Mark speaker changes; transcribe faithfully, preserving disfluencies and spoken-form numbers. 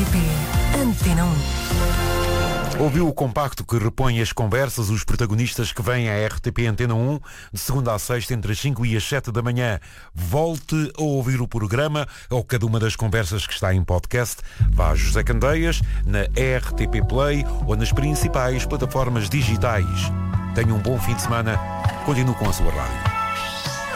Speaker 1: T P Antena um.
Speaker 2: Ouviu o compacto que repõe as conversas, os protagonistas que vêm à R T P Antena um, de segunda a sexta, entre as cinco e as sete da manhã. Volte a ouvir o programa ou cada uma das conversas que está em podcast. Vá a José Candeias, na R T P Play ou nas principais plataformas digitais. Tenha um bom fim de semana. Continue com a sua rádio.